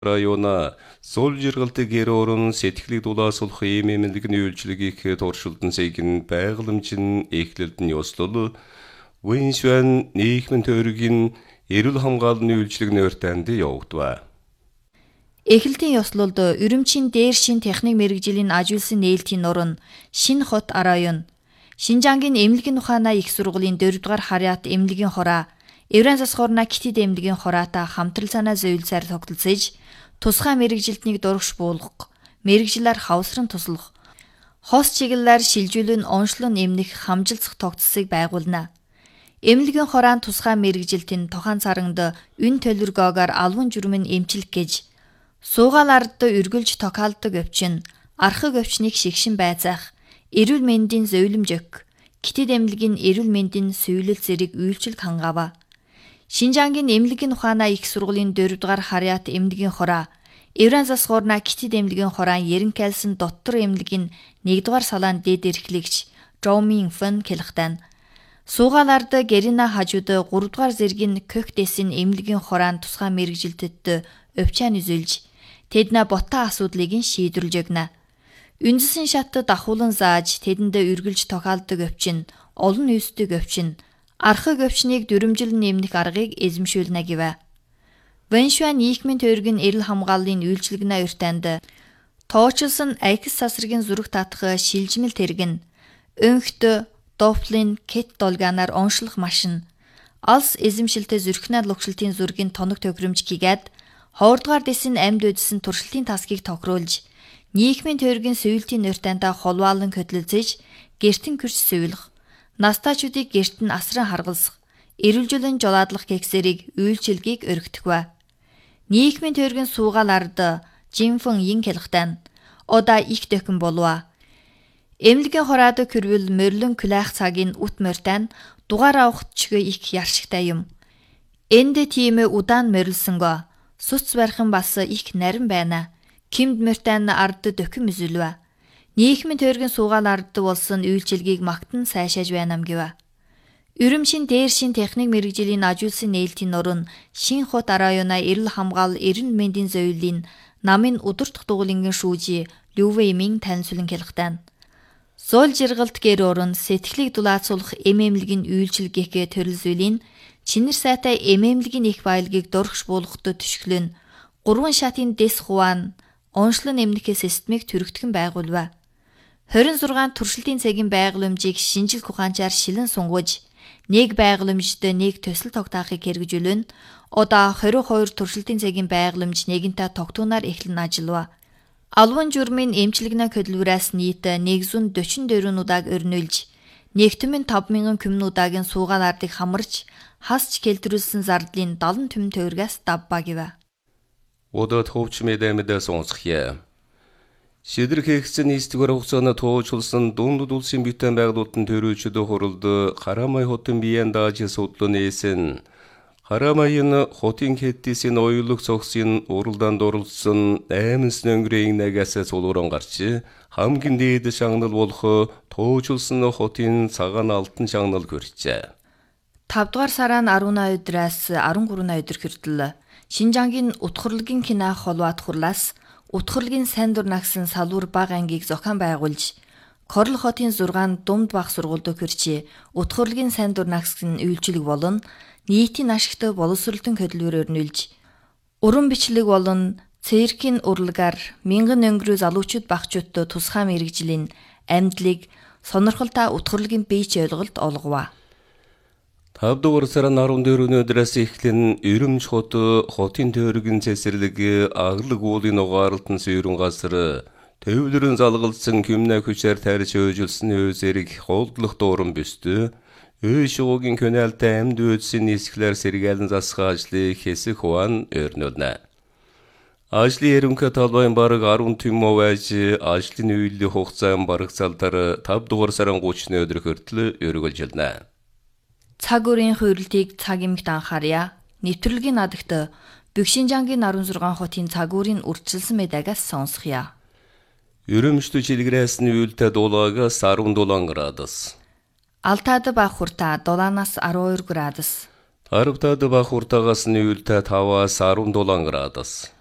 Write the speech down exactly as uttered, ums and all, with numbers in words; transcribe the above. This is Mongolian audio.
района сол жиргалдаг гэр орон сэтгэлийг дулаасуулах ийм эмнэлгийн үйлчлэгийг туршилдан зэйгэн байгууламжийн эхлэлд нь ёслол Вэншвэн нийгмийн тойргийн эрүүл хамгааллын үйлчлэг нойртойнд явагдав. Эхлэлтийн ёслолд Үрүмчийн дээр шин техник мэргэжлийн ажилсан нээлтийн нурн Шинэ хот район Шинжангийн эмнэлгийн ухаанаа их сургуулийн дөрөвдүгээр харьяат эмнэлгийн хороо Евран засхорна Китэд эмнэлгийн хороотой хамтрал санаа зөвлөсөөр тогтолцож тусгай мэргэжилтнийг дурагш буулгах, мэргэжлэр хавсран туслах, хос чиглэлээр шилжүүлэн онцлон эмнэх хамжилцах тогтцыг байгуулна. Эмнэлгийн хороон тусгай мэргэжилтийн тохон царангад үн төлөвлөгөөгөөр албан журмын эмчлэх гэж суугаал ард үргэлж токаалдаг өвчин, архаг өвчнийг шигшин байцаах, эрүүл мэндийн зөвлөмж өг, Китэд эмнэлгийн эрүүл мэндийн сүйрэл зэрэг үйлчлэг хангава. Шинжангийн эмнэлгийн ухаанаа их сургуулийн дөрөвдүгээр харьяат эмнэлгийн хороо, Евран засхорна Китэд эмнэлгийн хороон Еренкайлсан доттор эмнэлгийн нэгдүгээр салаан дэд эрхлэгч Жоумин Фэн хэлэхтэн суугаал ард Гэрина хажууд гуравдугаар зэргийн Көхдэсийн эмнэлгийн хороон тусгай мэргэжилтэд өвчаан үзүүлж тэднэ ботоо асуудлыг нь шийдвэрлэж өгнө. Үндэсэн шат дахуулан зааж тэдэнд үргэлж тохиолдог өвчин, олон нөөцтэй өвчин, архаг өвчнийг дүрмжилн нэмэх аргыг эзэмшүүлнэ гэвэ. Вэншвэн нийгмийн тойргийн эрүүл хамгааллын үйлчлэг нойртойнд тоочилсон X сасргийн зүрх татах шилжмэл тэргэн, өнхт Доплин кет долгаанаар онцлох машин, алс эзэмшилтэй зүрхнээ лугшилтын зүргийн тоног тохиромж гигээд хоордугаар дэсийн амьд үдсэн туршилтын тасгийг тохируулж нийгмийн тойргийн сөүлтийн нойртойнтой холваалан хөдөлгөж гертэн күрч сөүлэх, настаачуудыг герт нь асран харгалзах, эрүүлжүүлэн жолоодлох гэгсэрийг үйлчилгээг өргөтгвэ. Нийгмийн тойргийн суугаал ард Жинфэн ин хэлэхтэн одаа их дэхэн болов. Эмнэлгийн хороод көрвөл мөрлөн күлээх цагийн ут морьтайн дугаар авахт чигэ их яршигтай юм. Энд тийм удаан морилсонго суц бархан бас их нарийн байна. Кимд морьтайн ард дөхөн мүзүлвэ. Нийгмийн тойргийн суугаал ард болсон үйлчилгээг магтан сайшааж байна ам гэвэ. Үрүмчийн дээр шин техник мэргэжлийн ажилсан нээлтийн нурн Шинэ хот района эрүүл хамгаал эрүүл мэндийн зөвлөлийн намын удирдах дугуулингийн шүүжи Лювэймин танилцуулан хэлэхтэн. Зол жиргалт гэр орон сэтгэлийг дулаацуулах эмэмлэгийн үйлчилгээгээ төрөлзүүлийн чинэр сайтай эмэмлэгийн их баялагийг дурагш буулгахад төшгөлөн гурван шатын дэс хуваан онцлон эмнэхээ системийг түрэгдхэн байгуулва. хорин зургаан туршилтын цагийн байгууламжийг шинжлэх ухаанчаар шилэн сунгаж, нэг байгууламжид нэг төсөл тогтоохыг хэрэгжүүлэн одоо хорин хоёр туршилтын цагийн байгууламж нэгэнтээ тогтооноор эхлэн ажиллав. Албан журмын эмчилгэний хөдөлгөөс нийт нэг зуун дөрвөн дөрвөн удааг өрнүүлж, нэгдмийн тавд мянган күмэн удаагийн суугаал ардыг хамарч, хасч кэлтрүүлсэн зардлын далан түмэн тойргоос давба гэвэ. Одод хөвч мэдэмэдээс онцгоё. Шидрэх хэхсэн нийсдгээр хугацааны туужулсан дунд улсын бүтээн байгуулалтын төрөөчд хуралд Харамай хотын биеэн дааж судлан нээсэн. Харамайын хотын хэдтисийн оюулах цогсын уралдаанд оролцсон айманс нөнгөрийн нагаас сулууран гарч хамгийн дээд шагнал болох туужулсан хотын цагаан алтан шагнал хүрчээ. тавдугаар сарын арван өдрөөс арван гурван өдөр хүртэл Шинжангийн утгарлгийн кино холбоот хурлаас утгарлгийн сайн дур нагсан салуур баг ангийг зохион байгуулж, Корл хотын зургаан думд баг сургуульд хүрчээ утгарлгийн сайн дур нагсан үйлчлэг болон нийтийн ашигт боловсролтын хөдөлгөөр өрнүүлж, уран бичлэг болон циркийн урлагаар мянган өнгөрөө залуучууд багчуудад тусгай мэргэжлийн амьдлыг сонирхолтой утгарлгийн бийч ойлголт олгова. тавдугаар сарын арван дөрвөн өдрөөс эхлэн Үрүмч хот хотын тойргийн цэцэрлэг аглаг уулын угаарлалтын сүйрэн газар төвлөрөн залгалсан кимнэ хүчээр тарьж өжилсэн өзэрэг холдлох дууран бүстэ өө шуугийн көнэлтэй амьд үдсийн нисгэлэр сэргээлэн засах ажлыг хэсэх хуан өрнөлнэ. Ажлын ерөнхий талбайн бараг арван түмэн байж ажлын үеийн хугацаан бараг залдар тавдугаар сарын гуравны өдөр хүртэл өргөлжилнэ. Цаг үеийн хуурилтыг цаг эмэгт анхаарья. Нэвтрүүлгийн надагт Бөгшинжангийн арван зургаан хотын цаг үеийн урьдчилсан медагаас сонсхийа. Үрүмчт жилгрээс нь үйлдэ дулаагаас арван дулаан градус. Алтаад баг хурта дулаанаас арван хоёр градус. Арвтаад баг хуртаагаас нь үйлдэ таваас арван дулаан градус.